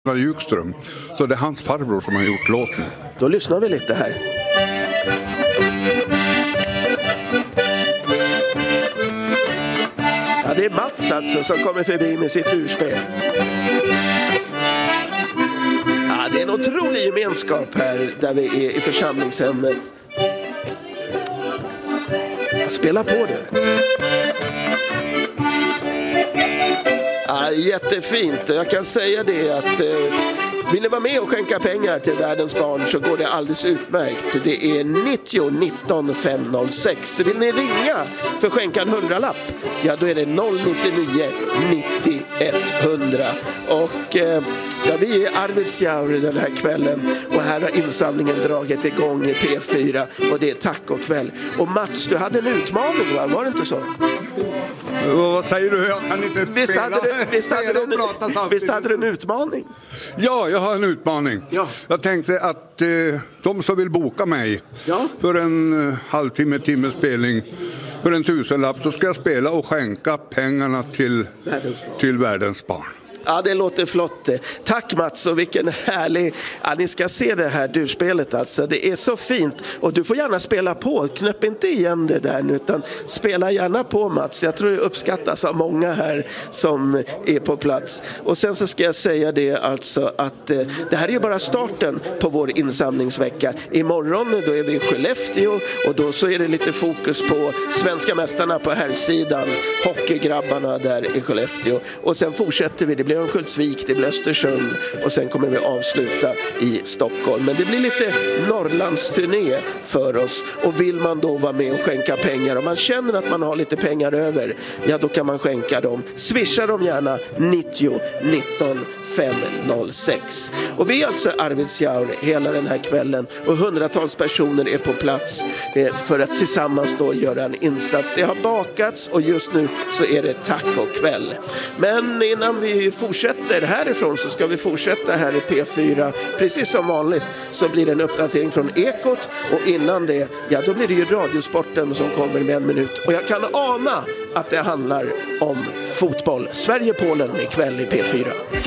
Ljugström. Så det är hans farbror som har gjort låten. Då lyssnar vi lite här. Ja, det är Mats alltså som kommer förbi med sitt urspel. Ja, det är en otrolig gemenskap här där vi är i församlingshemmet. Spela på det. Ja, jättefint. Jag kan säga det att vill ni vara med och skänka pengar till Världens barn så går det alldeles utmärkt. Det är 90 19 506. Vill ni ringa för skänka en 100-lapp? Ja, då är det 099 90 100. Och ja, vi är i Arvidsjaur den här kvällen och här har insamlingen dragit igång i P4 och det är tacokväll. Och Mats, du hade en utmaning, va? Var det inte så? Vad säger du? Jag kan inte Visst hade du en utmaning? Ja, jag har en utmaning. Ja. Jag tänkte att de som vill boka mig för en timme spelning för en 1000-lapp så ska jag spela och skänka pengarna till Världens barn. Ja, det låter flott. Tack Mats, och vilken härlig... Ja, ni ska se det här durspelet alltså. Det är så fint. Och du får gärna spela på. Knöpp inte igen det där nu, utan spela gärna på Mats. Jag tror det uppskattas av många här som är på plats. Och sen så ska jag säga det alltså att det här är ju bara starten på vår insamlingsvecka. Imorgon då är vi i Skellefteå och då så är det lite fokus på svenska mästarna på här sidan. Hockeygrabbarna där i Skellefteå. Och sen fortsätter vi. Det blir Örnsköldsvik, det blir Östersund och sen kommer vi avsluta i Stockholm. Men det blir lite Norrlandsturné för oss och vill man då vara med och skänka pengar och man känner att man har lite pengar över, ja då kan man skänka dem. Swisha dem gärna 90 19 506. Och vi är alltså Arvidsjaur hela den här kvällen och hundratals personer är på plats för att tillsammans då göra en insats. Det har bakats och just nu så är det tacokväll. Men innan vi fortsätter härifrån så ska vi fortsätta här i P4. Precis som vanligt så blir det en uppdatering från Ekot och innan det, ja då blir det ju Radiosporten som kommer med 1 minut. Och jag kan ana att det handlar om fotboll. Sverige-Polen ikväll i P4.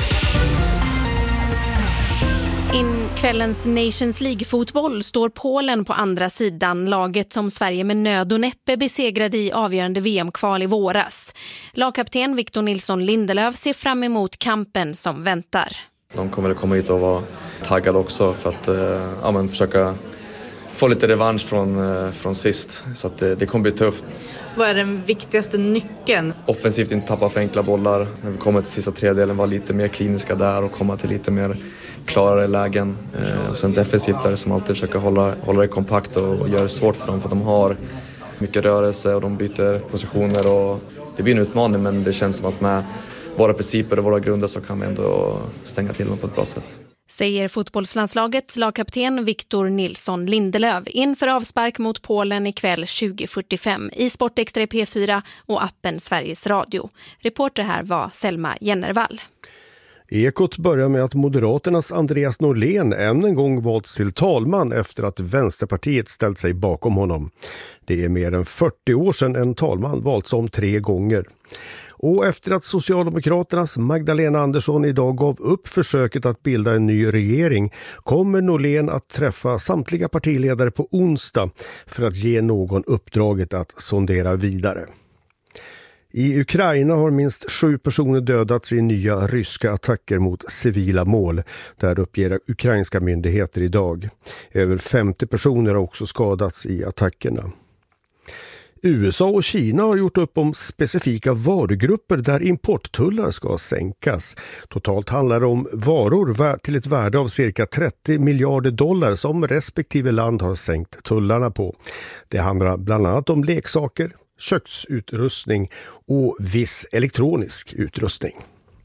In kvällens Nations League-fotboll står Polen på andra sidan, laget som Sverige med nöd och näppe besegrade i avgörande VM-kval i våras. Lagkapten Victor Nilsson Lindelöf ser fram emot kampen som väntar. De kommer att komma hit och vara taggade också för att försöka få lite revansch från sist. Så att det kommer bli tufft. Vad är den viktigaste nyckeln? Offensivt inte tappa för enkla bollar. När vi kommer till sista tredjedelen var lite mer kliniska där och komma till lite mer klarare lägen. Och sen defensivt är det som alltid försöka hålla det kompakt och göra det svårt för dem för att de har mycket rörelse och de byter positioner. Och det blir en utmaning men det känns som att med våra principer och våra grunder så kan vi ändå stänga till dem på ett bra sätt. Säger fotbollslandslagets lagkapten Victor Nilsson Lindelöf inför avspark mot Polen ikväll 20:45 i Sportextra P4 och appen Sveriges Radio. Reporter här var Selma Jennervall. Ekot börjar med att Moderaternas Andreas Norlén än en gång valts till talman efter att Vänsterpartiet ställt sig bakom honom. Det är mer än 40 år sedan en talman valts om 3 gånger. Och efter att Socialdemokraternas Magdalena Andersson idag gav upp försöket att bilda en ny regering kommer Norlén att träffa samtliga partiledare på onsdag för att ge någon uppdraget att sondera vidare. I Ukraina har minst 7 personer dödats i nya ryska attacker mot civila mål. Där uppger ukrainska myndigheter idag. Över 50 personer har också skadats i attackerna. USA och Kina har gjort upp om specifika varugrupper där importtullar ska sänkas. Totalt handlar det om varor till ett värde av cirka 30 miljarder dollar som respektive land har sänkt tullarna på. Det handlar bland annat om leksaker, köksutrustning och viss elektronisk utrustning.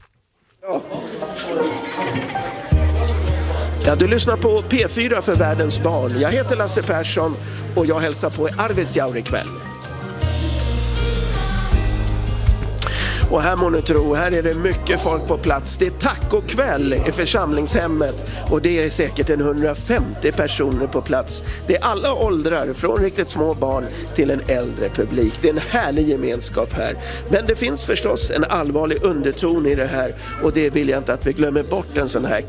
Ja, du lyssnar på P4 för Världens barn. Jag heter Lasse Persson och jag hälsar på i Arvidsjaur ikväll. Och här må ni tro, här är det mycket folk på plats. Det är tacokväll i församlingshemmet och det är säkert 150 personer på plats. Det är alla åldrar, från riktigt små barn till en äldre publik. Det är en härlig gemenskap här. Men det finns förstås en allvarlig underton i det här och det vill jag inte att vi glömmer bort en sån här